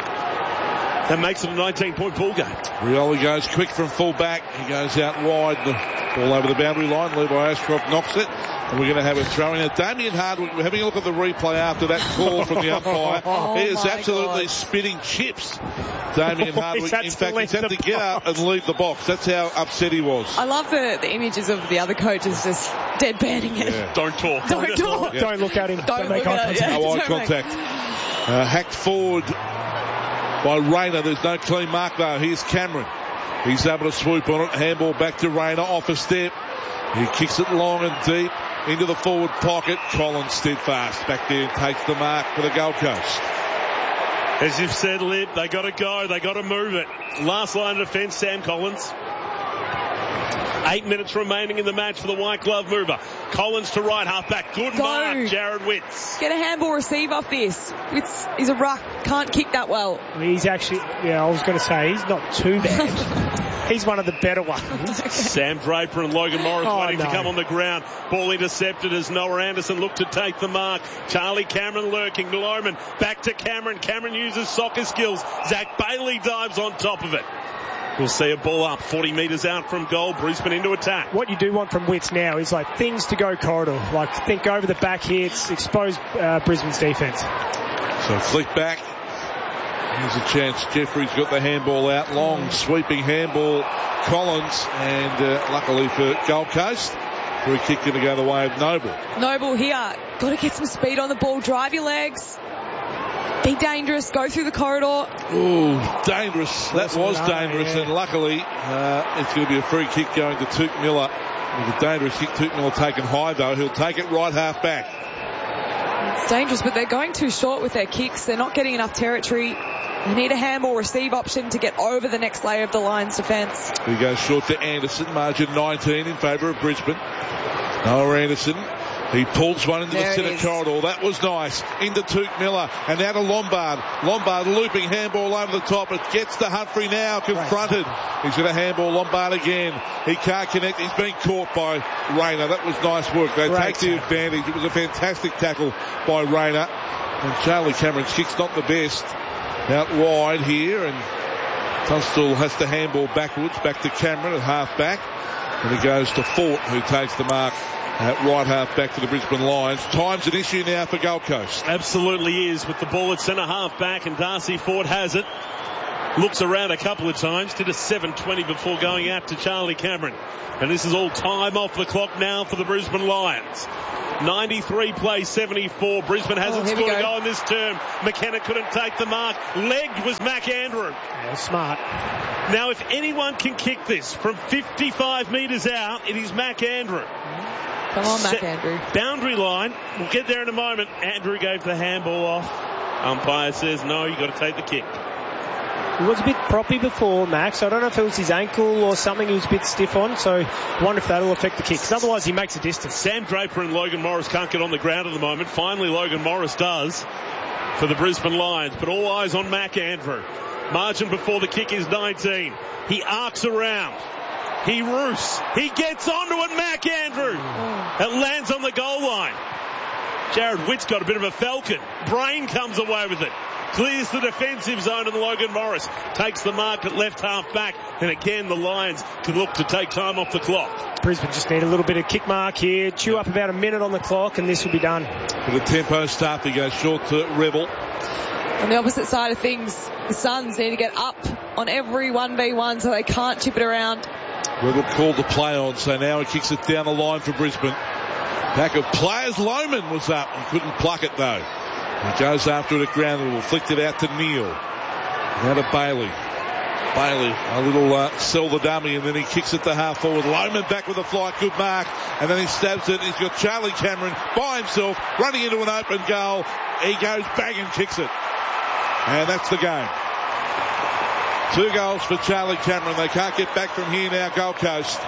That makes it a nineteen-point ball game. Rioli goes quick from full back. He goes out wide. The ball over the boundary line. Levi Ashcroft knocks it. And we're going to have a throw in. Now, Damien Hardwick, we're having a look at the replay after that call from the umpire. oh he is absolutely God. spitting chips. Damien Oh, Hardwick, in fact, he's he's had to get up and leave the box. That's how upset he was. I love the, the images of the other coaches just deadpanning it. Yeah. Don't talk. Don't talk. Yeah. Don't look at him. Don't, Don't make look eye at contact. it. Yeah, No eye don't contact. Make... Uh, hacked forward by Rayner. There's no clean mark though. Here's Cameron. He's able to swoop on it. Handball back to Rayner off a step. He kicks it long and deep into the forward pocket. Collins steadfast back there and takes the mark for the Gold Coast. As you've said, Lib, they got to go. They got to move it. Last line of defence, Sam Collins. Eight minutes remaining in the match for the white glove mover. Collins to right half back. Good Go. mark, Jared Witts. Get a handball receive off this. Witts is a ruck. Can't kick that well. He's actually, yeah, I was going to say, he's not too bad. He's one of the better ones. Sam Draper and Logan Morris oh, waiting no. to come on the ground. Ball intercepted as Noah Anderson looked to take the mark. Charlie Cameron lurking. Lohman back to Cameron. Cameron uses soccer skills. Zach Bailey dives on top of it. We'll see a ball up forty metres out from goal. Brisbane into attack. What you do want from Witts now is like things to go corridor. Like think over the back hits, expose uh, Brisbane's defence. So flick back. Here's a chance. Jeffrey's got the handball out. Long sweeping handball. Collins. And uh, luckily for Gold Coast, free kick going to go the way of Noble. Noble here. Got to get some speed on the ball. Drive your legs. Be dangerous. Go through the corridor. Ooh, dangerous. That was dangerous. And luckily, uh, it's going to be a free kick going to Took Miller. With a dangerous kick, Took Miller taken high though. He'll take it right half back. It's dangerous, but they're going too short with their kicks. They're not getting enough territory. They need a handball receive option to get over the next layer of the Lions defence. He goes short to Anderson. Margin nineteen in favour of Brisbane. Noah Anderson. He pulls one into there the centre corridor. That was nice. Into Took Miller. And now to Lombard. Lombard looping handball over the top. It gets to Humphrey now. Confronted. He's going to handball Lombard again. He can't connect. He's been caught by Rayner. That was nice work. They Great take the tackle. advantage. It was a fantastic tackle by Rayner. And Charlie Cameron's kick's not the best. Out wide here. And Tunstall has to handball backwards. Back to Cameron at half back. And he goes to Fort, who takes the mark at right half back to the Brisbane Lions. Time's an issue now for Gold Coast. Absolutely is, with the ball at centre half back, and Darcy Ford has it. Looks around a couple of times, did a seven twenty before going out to Charlie Cameron. And this is all time off the clock now for the Brisbane Lions. ninety-three plays seventy-four. Brisbane hasn't oh, scored a goal in this term. McKenna couldn't take the mark. Legged was Mac Andrew. Yeah, smart. Now, if anyone can kick this from fifty-five metres out, it is Mac Andrew. Come on, Mac Andrew. Boundary line. We'll get there in a moment. Andrew gave the handball off. Umpire says, no, you've got to take the kick. He was a bit proppy before, Max. I don't know if it was his ankle or something he was a bit stiff on, so I wonder if that'll affect the kick, because otherwise he makes a distance. Sam Draper and Logan Morris can't get on the ground at the moment. Finally, Logan Morris does for the Brisbane Lions, but all eyes on Mac Andrew. Margin before the kick is nineteen. He arcs around. He roofs. He gets onto it, Mac Andrew. It lands on the goal line. Jared Witt's got a bit of a falcon. Brain comes away with it. Clears the defensive zone, and Logan Morris takes the mark at left half back. And again, the Lions can look to take time off the clock. Brisbane just need a little bit of kick mark here. Chew up about a minute on the clock, and this will be done. For the tempo start, he goes short to Rebel. On the opposite side of things, the Suns need to get up on every one v one so they can't chip it around. Rebel called the play on, so now he kicks it down the line for Brisbane. Pack of players. Lohman was up and couldn't pluck it though. He goes after it at ground level, flicked it out to Neal. Now to Bailey. Bailey, a little uh, sell the dummy, and then he kicks it to half forward. Lohman back with a flight, good mark, and then he stabs it. He's got Charlie Cameron by himself, running into an open goal. He goes bang and kicks it. And that's the game. Two goals for Charlie Cameron. They can't get back from here now, Gold Coast.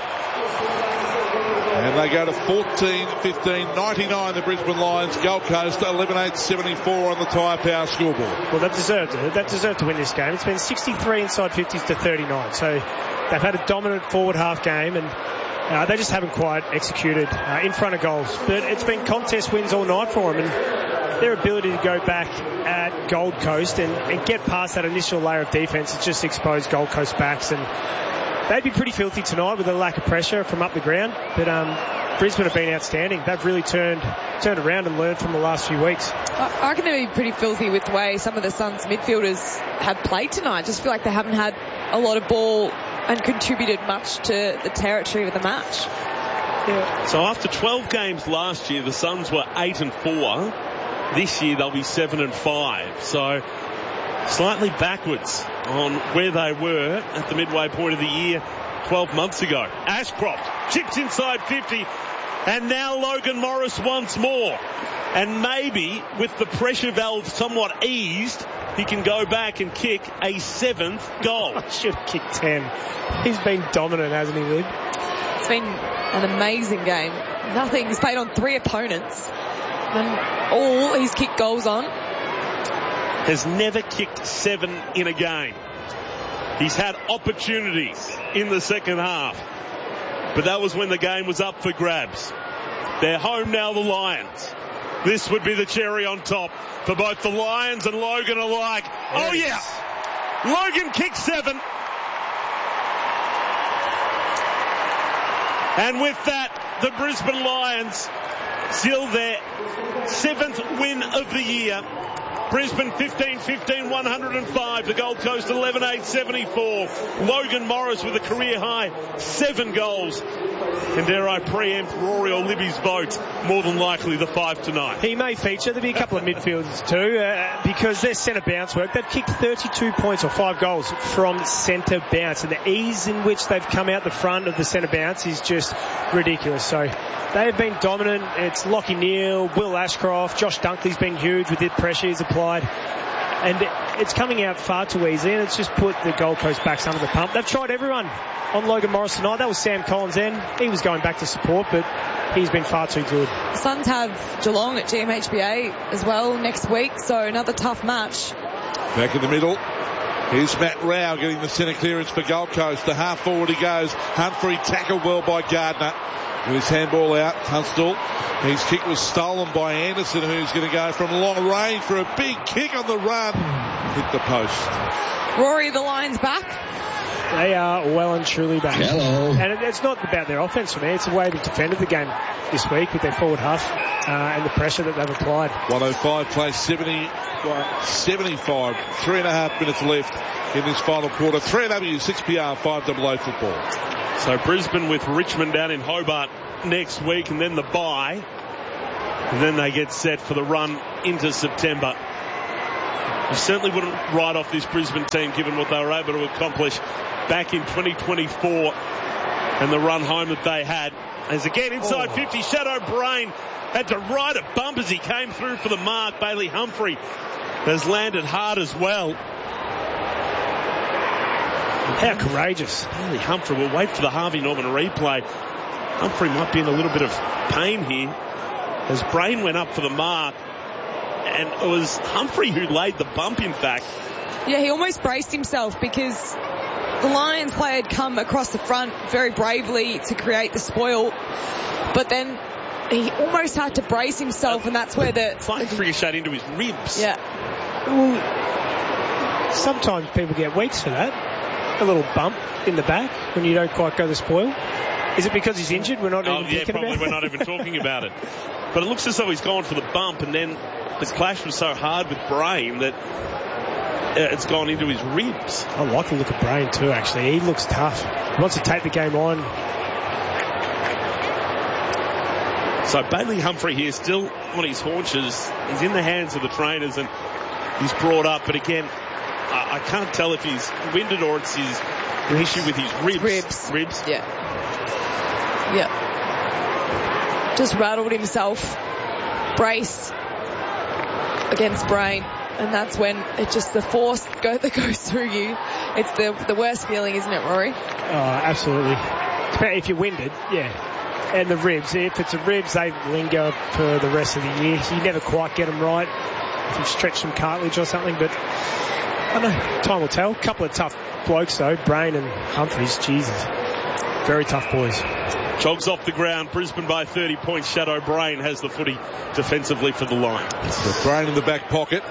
And they go to fourteen fifteen ninety-nine, the Brisbane Lions. Gold Coast eleven eight seventy-four on the Tyre Power scoreboard. Well, they deserved it. They deserved to win this game. It's been sixty-three inside fifties to thirty-nine. So they've had a dominant forward half game, and uh, they just haven't quite executed uh, in front of goals. But it's been contest wins all night for them, and their ability to go back at Gold Coast and, and get past that initial layer of defence has just exposed Gold Coast backs, and they'd be pretty filthy tonight with a lack of pressure from up the ground. But um, Brisbane have been outstanding. They've really turned turned around and learned from the last few weeks. I, I reckon they'd be pretty filthy with the way some of the Suns midfielders have played tonight. I just feel like they haven't had a lot of ball and contributed much to the territory of the match. Yeah. So after twelve games last year, the Suns were eight and four. This year they'll be seven and five. So slightly backwards on where they were at the midway point of the year twelve months ago. Ashcroft chips inside fifty, and now Logan Morris once more. And maybe with the pressure valve somewhat eased, he can go back and kick a seventh goal. I should have kicked ten. He's been dominant, hasn't he, Lib? It's been an amazing game. Nothing. He's played on three opponents, and all he's kicked goals on. Has never kicked seven in a game. He's had opportunities in the second half, but that was when the game was up for grabs. They're home now, the Lions. This would be the cherry on top for both the Lions and Logan alike. Oh yeah, Logan kicks seven. And with that, the Brisbane Lions seal their seventh win of the year. Brisbane fifteen fifteen one oh five. The Gold Coast eleven eight seventy-four. Logan Morris with a career high seven goals. And dare I preempt Rory or Libby's vote, more than likely the five tonight. He may feature. There'll be a couple of midfielders too, uh, because their centre bounce work. They've kicked thirty-two points or five goals from centre bounce, and the ease in which they've come out the front of the centre bounce is just ridiculous. So they have been dominant. It's Lockie Neal, Will Ashcroft, Josh Dunkley's been huge with the pressure he's applied. And it's coming out far too easy, and it's just put the Gold Coast backs under the pump. They've tried everyone on Logan Morris tonight. That was Sam Collins then. He was going back to support, but he's been far too good. The Suns have Geelong at G M H B A as well next week, so another tough match. Back in the middle. Here's Matt Rao getting the centre clearance for Gold Coast. The half forward he goes. Humphrey tackled well by Gardner. With his handball out, Tunstall. His kick was stolen by Anderson, who's going to go from long range for a big kick on the run. Hit the post. Rory, the Lions back? They are well and truly back. Hello. And it, it's not about their offense for me. It's the way they've defended the game this week with their forward half uh, and the pressure that they've applied. one oh five plays seventy, seventy-five. Three and a half minutes left in this final quarter. three W, six P R, five double O football. So Brisbane with Richmond down in Hobart next week, and then the bye. And then they get set for the run into September. You certainly wouldn't write off this Brisbane team given what they were able to accomplish back in twenty twenty-four and the run home that they had. As again inside oh. fifty, Shadow Brain had to ride a bump as he came through for the mark. Bailey Humphrey has landed hard as well. How courageous. Bailey Humphrey. We'll wait for the Harvey Norman replay. Humphrey might be in a little bit of pain here as Brain went up for the mark. And it was Humphrey who laid the bump, in fact. Yeah, he almost braced himself because the Lions player had come across the front very bravely to create the spoil. But then he almost had to brace himself, and that's where the... It's like ricocheted into his ribs. Yeah. Well, sometimes people get weeks for that. A little bump in the back when you don't quite go the spoil. Is it because he's injured? We're not oh, even yeah, thinking probably about it. We're not even talking about it. But it looks as though he's gone for the bump, and then the clash was so hard with Brain that it's gone into his ribs. I like the look of Brain too, actually. He looks tough. He wants to take the game on. So Bailey Humphrey here still on his haunches. He's in the hands of the trainers, and he's brought up. But again, I, I can't tell if he's winded or it's his an issue with his ribs. Ribs. Ribs. Yeah. Yeah. Just rattled himself. Brace against Brain. And that's when it just, the force go, that goes through you. It's the the worst feeling, isn't it, Rory? Oh, absolutely. If you're winded, yeah. And the ribs, if it's the ribs, they linger for the rest of the year. You never quite get them right if you stretch some cartilage or something. But I don't know, time will tell. A couple of tough blokes though, Brain and Humphreys. Jesus, very tough boys. Jogs off the ground. Brisbane by thirty points. Shadow Brain has the footy defensively for the Lions. The Brain in the back pocket.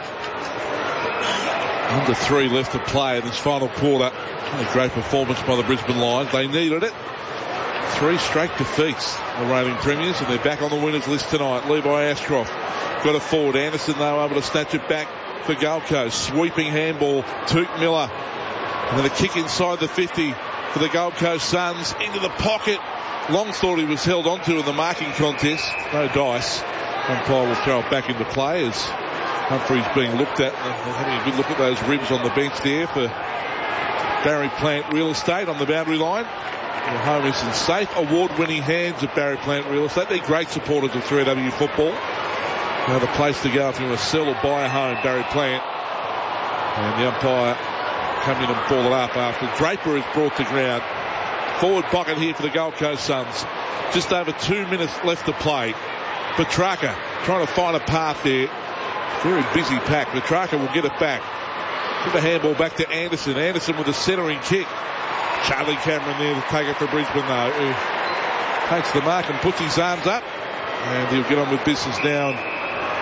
Under three left to play in this final quarter. A great performance by the Brisbane Lions. They needed it. Three straight defeats, the reigning premiers, and they're back on the winners list tonight. Levi Ashcroft got it forward. Anderson, though, able to snatch it back for Gold Coast. Sweeping handball, Took Miller. And then a kick inside the fifty for the Gold Coast Suns. Into the pocket. Long thought he was held onto in the marking contest. No dice. Umpire will throw it back into play as Humphrey's being looked at. They're having a good look at those ribs on the bench there for Barry Plant Real Estate on the boundary line. The home is in safe, award-winning hands of Barry Plant Real Estate. They're great supporters of three W football. Now the place to go if you want to sell or buy a home, Barry Plant. And the umpire coming in and ball it up after Draper is brought to ground. Forward pocket here for the Gold Coast Suns. Just over two minutes left to play. Petrarca trying to find a path there. Very busy pack. Petrarca will get it back. Give the handball back to Anderson. Anderson with a centering kick. Charlie Cameron there to take it for Brisbane though, who takes the mark and puts his arms up. And he'll get on with business down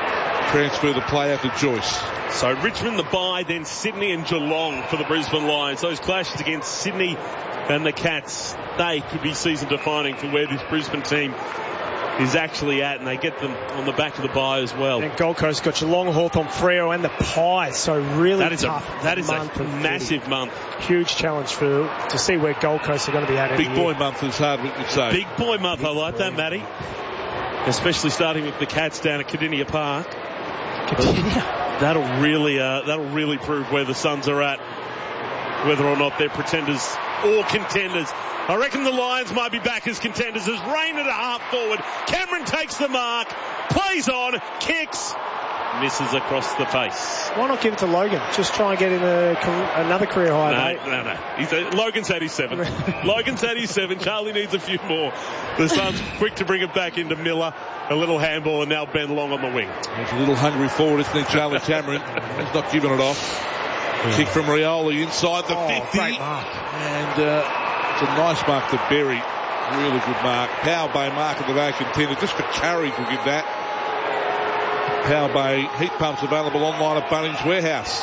transfer the play out to Joyce. So Richmond the bye, then Sydney and Geelong for the Brisbane Lions. Those clashes against Sydney and the Cats, they could be season defining for where this Brisbane team is actually at, and they get them on the back of the bye as well. And Gold Coast got Geelong, Hawthorn, Freo and the Pies, so really that is tough. A, that is month a massive footy. month. Huge challenge for to see where Gold Coast are going to be at. Big boy year. month is hard to say. Big boy month, Big I like boy. that, Matty. Especially starting with the Cats down at Cardinia Park. Cardinia. That'll really, uh, that'll really prove where the Suns are at, whether or not they're pretenders or contenders. I reckon the Lions might be back as contenders as Rain at a half forward. Cameron takes the mark, plays on, kicks, misses across the face. Why not give it to Logan? Just try and get in a, another career high. No, mate. no, no. He's a, Logan's had his seven. Logan's had his seven. Charlie needs a few more. The Suns quick to bring it back into Miller. A little handball and now Ben Long on the wing. He's a little hungry forward, isn't he, Charlie Cameron? He's not giving it off. Yeah. Kick from Rioli inside the oh, fifty. Great mark. And uh, it's a nice mark to Berry. Really good mark. Power Bay mark of the day contender. Just for carries, we'll give that. Power Bay heat pumps available online at Bunnings Warehouse.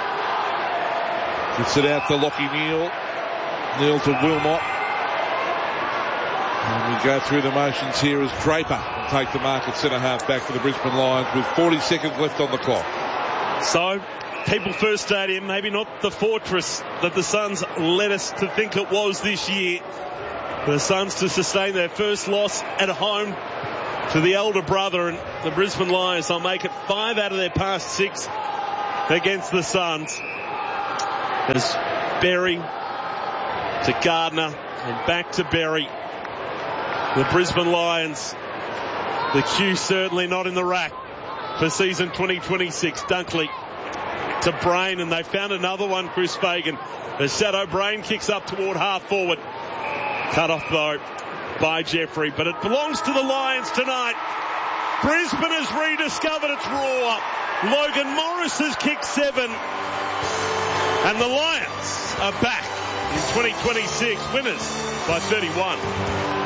Gets it out to Lockie Neal. Neal to Wilmot. And we go through the motions here as Draper will take the mark at centre half back for the Brisbane Lions with forty seconds left on the clock. So, People First Stadium, maybe not the fortress that the Suns led us to think it was this year. The Suns to sustain their first loss at home to the elder brother, and the Brisbane Lions, they'll make it five out of their past six against the Suns. As Berry to Gardner and back to Berry. The Brisbane Lions, the cue certainly not in the rack for season twenty twenty-six. Dunkley to Brain, and they found another one, Chris Fagan. The Shadow Brain kicks up toward half forward. Cut off though by Jeffrey, but it belongs to the Lions tonight. Brisbane has rediscovered its roar. Logan Morris has kicked seven, and the Lions are back in twenty twenty-six, winners by thirty-one.